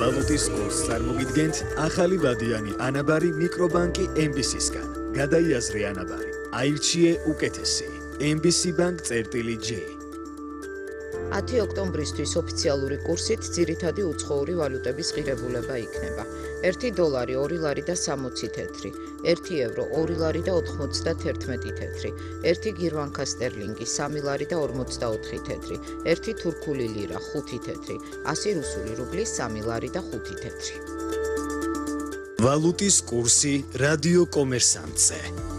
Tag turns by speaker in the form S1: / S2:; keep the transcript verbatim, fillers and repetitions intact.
S1: ვალუტის კურსს წარმოგიდგენთ ახალი ვადიანი ანაბარი მიკრობანკი ემ ბი სისგან. გადაიაზრე ანაბარი. აირჩიე უკეთესი. ემ ბი სი Bank წერტილი J.
S2: ათი ოქტომბრისთვის ოფიციალური კურსით ძირითადი უცხოური ვალუტების ღირებულება იქნება. ერთი დოლარი ორი ლარი და სამოცი თეთრი, ერთი ევრო ორი ლარი და ოთხმოცდაათი თეთრი, ერთი გირვანკა სტერლინგი სამი ლარი და ორმოცდაოთხი თეთრი, ერთი თურქული ლირა ხუთი თეთრი, ასი რუსული რუბლი სამი ლარი და ხუთი თეთრი.
S1: ვალუტის კურსი რადიო კომერსანტზე.